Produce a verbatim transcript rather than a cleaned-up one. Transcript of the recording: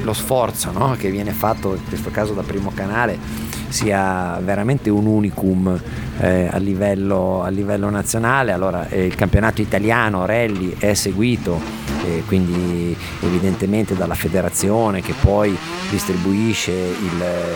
lo sforzo, no, che viene fatto in questo caso da Primo Canale sia veramente un unicum eh, a livello, a livello nazionale. Allora eh, il campionato italiano rally è seguito eh, quindi evidentemente dalla federazione, che poi distribuisce il